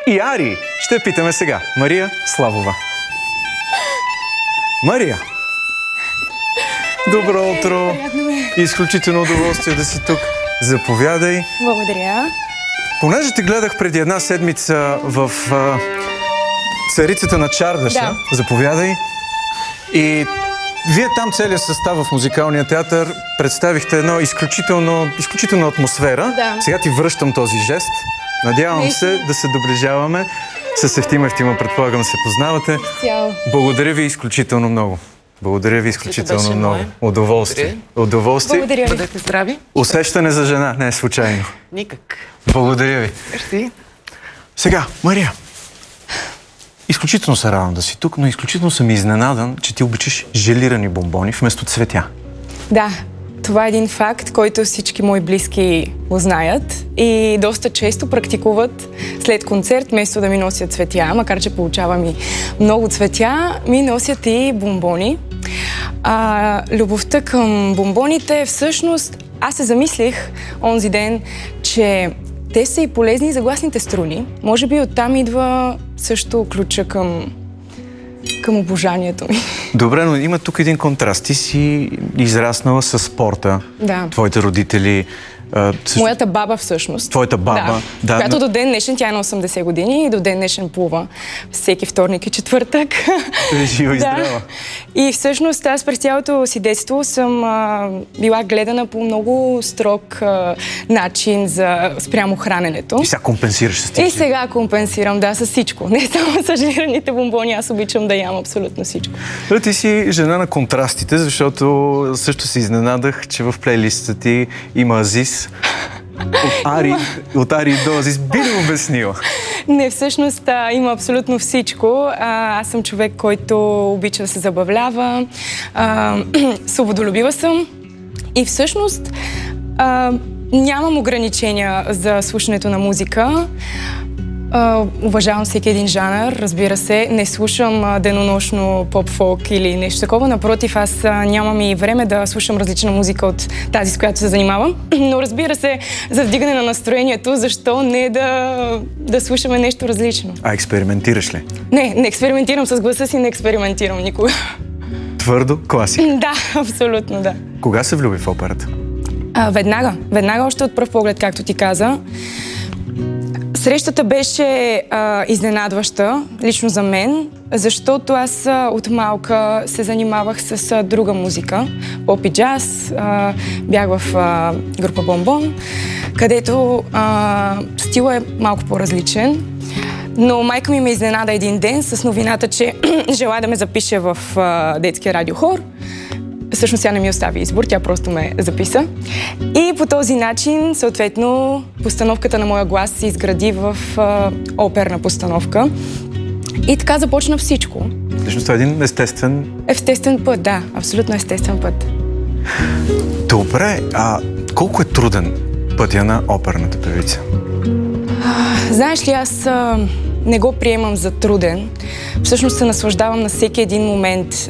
и Ари ще питаме сега. Мария Славова. Мария! Добро утро! Изключително удоволствие да си тук. Заповядай. Благодаря. Понеже те гледах преди една седмица в Царицата на Чардаша, заповядай. И вие там целият състав в музикалния театър представихте едно изключително атмосфера. Да. Сега ти връщам този жест. Надявам се да се доближаваме. С Евтима, предполагам, се познавате. Благодаря ви изключително много. Благодаря ви изключително много. Удоволствие. Удоволствие. Благодаря ви. Бъдете здрави. Усещане за жена, не е случайно. Никак. Благодаря ви. Мерси. Сега, Мария, изключително се радвам да си тук, но изключително съм изненадан, че ти обичаш желирани бомбони вместо цветя. Да, това е един факт, който всички мои близки го знаят и доста често практикуват след концерт, вместо да ми носят цветя, макар че получавам и много цветя, ми носят и бомбони. Любовта към бомбоните, всъщност, аз се замислих онзи ден, че те са и полезни за гласните струни. Може би оттам идва също ключа към обожанието ми. Добре, но има тук един контраст. Ти си израснала със спорта. Да. Твоите родители... Моята баба всъщност. Твоята баба. Да. Която до ден днешен, тя е на 80 години и до ден днешен плува всеки вторник и четвъртък. Жива и здрава. И всъщност аз през цялото си детство съм била гледана по много строг начин спрямо храненето. И сега компенсираш с всичко. И сега компенсирам, да, с всичко. Не само с желираните бомбони, аз обичам да ям абсолютно всичко. Ти си жена на контрастите, защото също се изненадах, че в плейлиста ти има Азис. От Ари до Азис. Би ли обяснила? Не, всъщност има абсолютно всичко. Аз съм човек, който обича да се забавлява. Свободолюбива съм. И всъщност нямам ограничения за слушането на музика. Уважавам всеки един жанр, разбира се. Не слушам денонощно поп-фолк или нещо такова. Напротив, аз нямам и време да слушам различна музика от тази, с която се занимавам. Но разбира се, за вдигане на настроението, защо не да слушаме нещо различно? А експериментираш ли? Не експериментирам с гласа си, не експериментирам никога. Твърдо класика? Да, абсолютно, да. Кога се влюби в операта? Веднага, още от пръв поглед, както ти каза. Срещата беше изненадваща, лично за мен, защото аз от малка се занимавах с друга музика, поп и джаз. Бях в група Бомбон, където стила е малко по-различен. Но майка ми ме изненада един ден с новината, че желая да ме запише в детския радиохор. Всъщност тя не ми остави избор, тя просто ме записа. И по този начин, съответно, постановката на моя глас се изгради в оперна постановка. И така започна всичко. Всъщност това е един естествен... Естествен път, да. Абсолютно естествен път. Добре, колко е труден пътя на оперната певица? Знаеш ли, аз не го приемам за труден. Всъщност се наслаждавам на всеки един момент,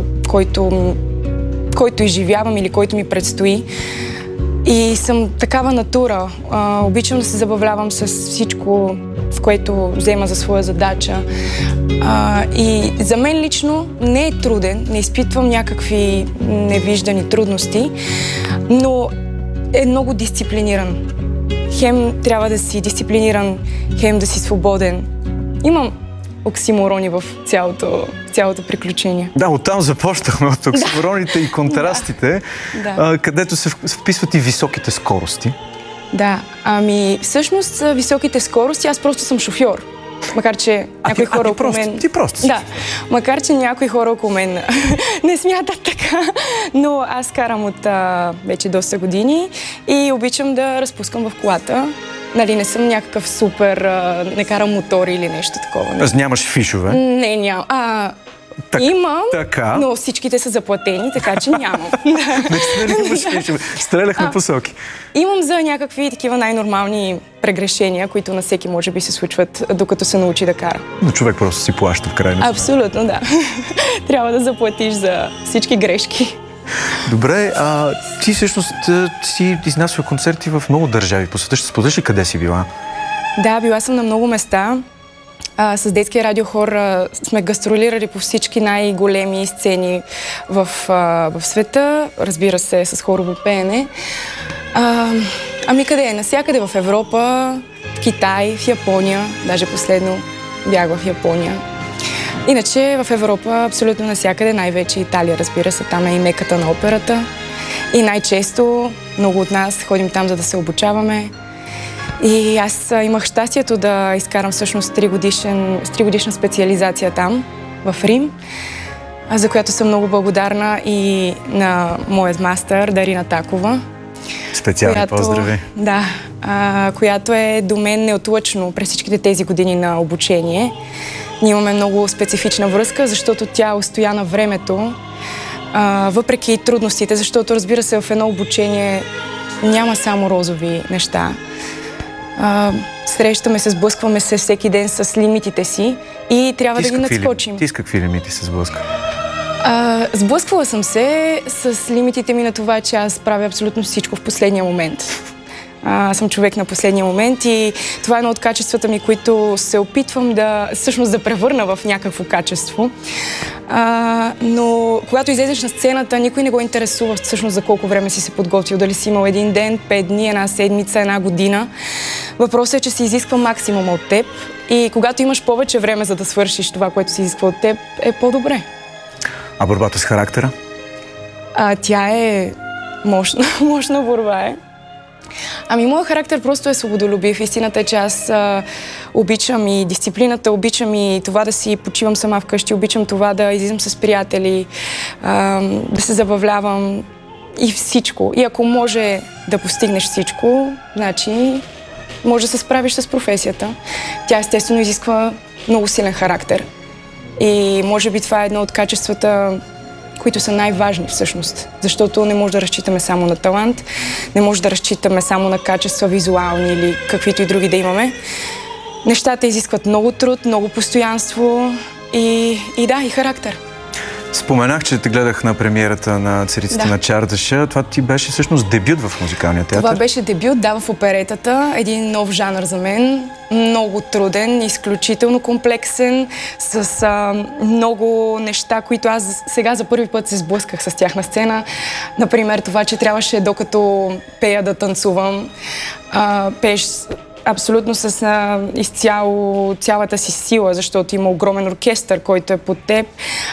който изживявам или който ми предстои. И съм такава натура. Обичам да се забавлявам с всичко, в което взема за своя задача. И за мен лично не е труден, не изпитвам някакви невиждани трудности, но е много дисциплиниран. Хем трябва да си дисциплиниран, хем да си свободен. Имам оксиморони в цялото приключение. Да, оттам започнахме, от оксимороните и контрастите, където се вписват и високите скорости. Да, всъщност високите скорости, аз просто съм шофьор. Макар че някои хора около мен... Ти просто си. Да, макар че някои хора около мен не смятат така, но аз карам от вече доста години и обичам да разпускам в колата. Нали, не съм някакъв супер, не карам мотори или нещо такова. Аз нямаш фишове? Не, нямам. Имам, но всичките са заплатени, така че нямам. Стрелях посоки. Имам за някакви такива най-нормални прегрешения, които на всеки може би се случват, докато се научи да кара. Но човек просто си плаща в крайна. Абсолютно, да. Трябва да заплатиш за всички грешки. Добре, ти всъщност си изнасяла концерти в много държави по света. Ще споделиш ли къде си била? Да, била съм на много места. С детския радиохор сме гастролирали по всички най-големи сцени в света, разбира се, с хорово пеене. Ами къде? Насякъде в Европа, в Китай, в Япония, даже последно бях в Япония. Иначе в Европа абсолютно насякъде, най-вече Италия, разбира се, там е и меката на операта. И най-често много от нас ходим там, за да се обучаваме. И аз имах щастието да изкарам всъщност 3-годишна специализация там, в Рим, за която съм много благодарна и на моят мастър Дарина Такова. Специални поздрави! Да, която е до мен неотлъчно през всичките тези години на обучение. Ние имаме много специфична връзка, защото тя устоя на времето, въпреки трудностите, защото, разбира се, в едно обучение няма само розови неща. Срещаме се, сблъскваме се всеки ден с лимитите си и трябва да ги надскочим. Ти с какви лимити се сблъсква? Сблъсквала съм се с лимитите ми на това, че аз правя абсолютно всичко в последния момент. Съм човек на последния момент и това е едно от качествата ми, които се опитвам да превърна в някакво качество. Но когато излезеш на сцената, никой не го интересува всъщност за колко време си се подготвил, дали си имал един ден, 5 дни, една седмица, една година. Въпросът е, че се изисква максимум от теб и когато имаш повече време за да свършиш това, което се изисква от теб, е по-добре. А борбата с характера? Тя е мощна борба е. Ами, моят характер просто е свободолюбив. Истината е, че аз обичам и дисциплината, обичам и това да си почивам сама вкъщи, обичам това да излизам с приятели, да се забавлявам и всичко. И ако може да постигнеш всичко, значи може да се справиш с професията. Тя естествено изисква много силен характер. И може би това е едно от качествата, които са най-важни всъщност, защото не може да разчитаме само на талант, не може да разчитаме само на качества визуални или каквито и други да имаме. Нещата изискват много труд, много постоянство и характер. Споменах, че те гледах на премиерата на Царицата на Чардаша. Това ти беше всъщност дебют в музикалния театър? Това беше дебют, в оперетата. Един нов жанр за мен. Много труден, изключително комплексен, с много неща, които аз сега за първи път се сблъсках с тях на сцена. Например, това, че трябваше докато пея да танцувам. Пееш абсолютно с изцяло цялата си сила, защото има огромен оркестър, който е под теб.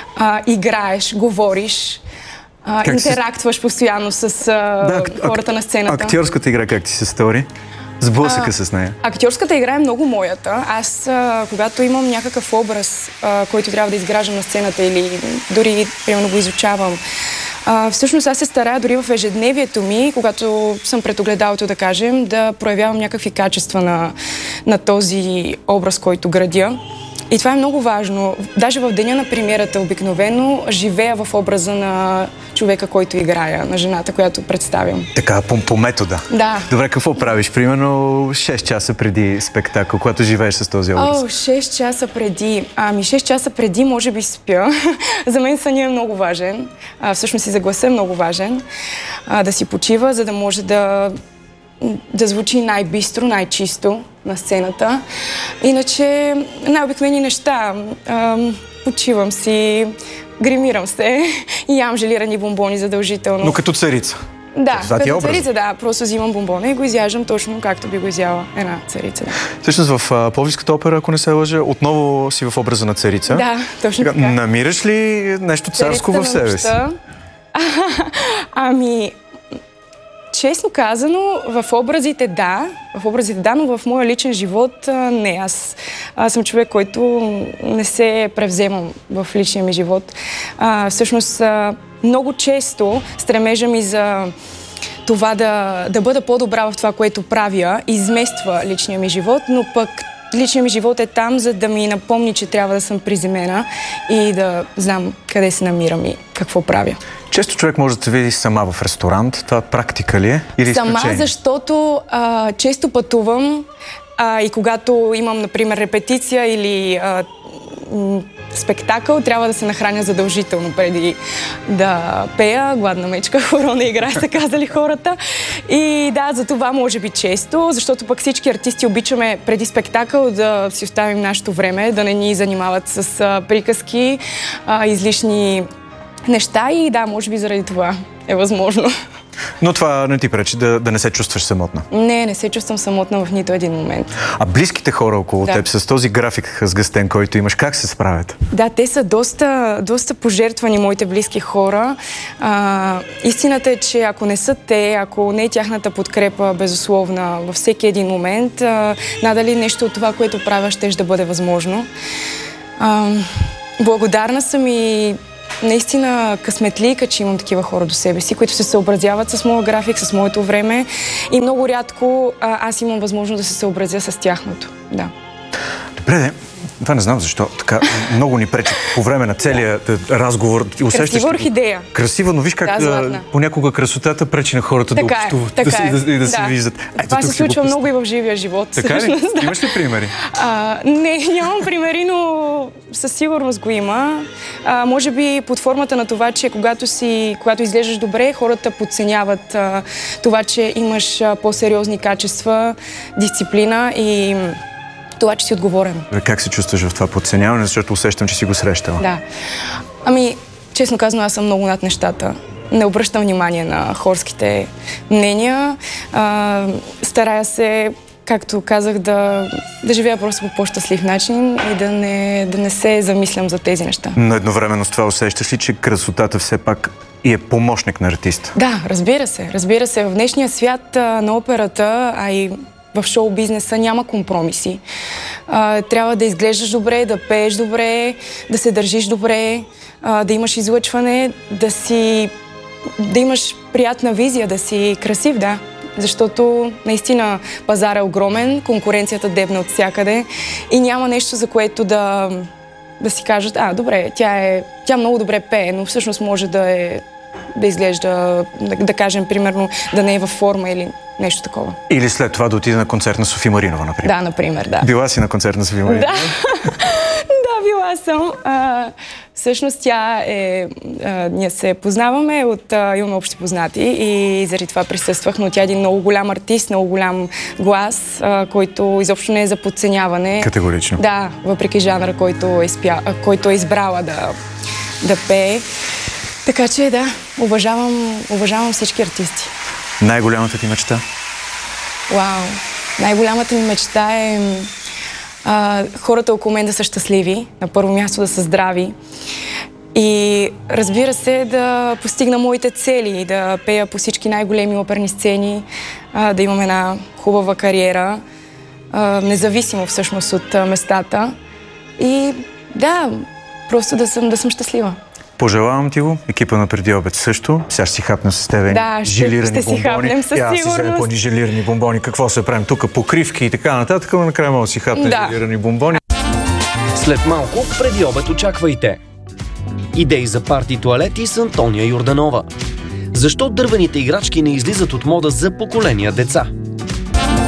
Играеш, говориш, интерактваш постоянно с хората на сцената. Актьорската игра как ти се стори? Сблъсъка с нея? Актьорската игра е много моята. Аз, когато имам някакъв образ, който трябва да изграждам на сцената или дори, примерно, го изучавам, всъщност аз се старая дори в ежедневието ми, когато съм пред огледалото, да кажем, да проявявам някакви качества на този образ, който градя. И това е много важно. Даже в деня на премиерата обикновено живея в образа на човека, който играя, на жената, която представям. Така, по метода. Да. Добре, какво правиш? Примерно 6 часа преди спектакъл, когато живееш с този образ? 6 часа преди. 6 часа преди може би спя. За мен съня е много важен. Всъщност и за гласа е много важен. Да си почива, за да може да звучи най-бистро, най-чисто на сцената. Иначе най-обикновени неща. Почивам си, гримирам се и ям желирани бомбони задължително. Но като царица? Да, като царица, да. Просто взимам бомбона и го изяждам точно както би го изяла една царица. Всъщност в Пловдивската опера, ако не се лъжа, отново си в образа на царица. Да, точно така. Намираш ли нещо царско в себе си? Честно казано, в образите да, но в моя личен живот не. Аз съм човек, който не се превземам в личния ми живот. Всъщност, много често стремежа ми за това да бъда по-добра в това, което правя, измества личния ми живот, но пък личният ми живот е там, за да ми напомни, че трябва да съм приземена и да знам къде се намирам и какво правя. Често човек може да се види сама в ресторант. Това практика ли е или изключение? Сама, защото често пътувам и когато имам, например, репетиция или спектакъл, трябва да се нахраня задължително преди да пея. Гладна мечка, хоро не играе, са казали хората. И да, за това може би често, защото пък всички артисти обичаме преди спектакъл да си оставим нашето време, да не ни занимават с приказки, излишни неща и да, може би заради това е възможно. Но това не ти пречи да не се чувстваш самотна? Не се чувствам самотна в нито един момент. А близките хора около теб с този график сгъстен, който имаш, как се справят? Да, те са доста пожертвани, моите близки хора. Истината е, че ако не са те, ако не е тяхната подкрепа безусловна във всеки един момент, надали нещо от това, което правя, ще да бъде възможно. Благодарна съм и наистина късметлийка, че имам такива хора до себе си, които се съобразяват с моя график, с моето време и много рядко аз имам възможност да се съобразя с тяхното. Да. Добре, това не знам защо. Така много ни пречи по време на целия разговор. Красива орхидея. Красива, но виж как понякога красотата пречи на хората да общуват и да се виждат. Това се случва много и в живия живот. Така ли? Имаш ли примери? Не, нямам примери, но със сигурност го има. Може би под формата на това, че когато изглеждаш добре, хората подценяват това, че имаш по-сериозни качества, дисциплина и това, че си отговорен. Как се чувстваш в това подценяване, защото усещам, че си го срещала? Да. Честно казано, аз съм много над нещата. Не обръщам внимание на хорските мнения. Старая се, както казах, да живея просто по по-щастлив начин и да не се замислям за тези неща. Но едновременно с това усещаш ли, че красотата все пак и е помощник на артиста? Да, разбира се. Разбира се. В днешния свят на операта, а и в шоу-бизнеса няма компромиси. Трябва да изглеждаш добре, да пееш добре, да се държиш добре, да имаш излъчване, да имаш приятна визия, да си красив, да. Защото наистина пазар е огромен, конкуренцията дебна от всякъде и няма нещо, за което да си кажат, добре, тя много добре пее, но всъщност може да изглежда, да кажем, примерно, да не е във форма или нещо такова. Или след това да отиде на концерт на Софи Маринова, например. Да, например, да. Била си на концерт на Софи Маринова? Да, била съм. Всъщност ние се познаваме, имаме общи познати и заради това присъствах, но тя е един много голям артист, много голям глас, който изобщо не е за подценяване. Категорично. Да, въпреки жанра, който е избрала да пее. Така че да, уважавам всички артисти. Най-голямата ти мечта? Вау! Най-голямата ми мечта е хората около мен да са щастливи, на първо място да са здрави и разбира се да постигна моите цели, да пея по всички най-големи оперни сцени, да имам една хубава кариера, независимо всъщност от местата и да, просто да съм щастлива. Пожелавам ти го, екипа на Преди обед също. Сега ще си хапнем с тебе желирани бомбони. Ще си хапнем със сигурност. Аз си взема по-ни желирани бомбони. Какво се правим тук? Покривки и така нататък, но накрая мога да си хапнем желирани бомбони. След малко Преди обед очаквайте. Идеи за парти тоалети с Антония Йорданова. Защо дървените играчки не излизат от мода за поколения деца?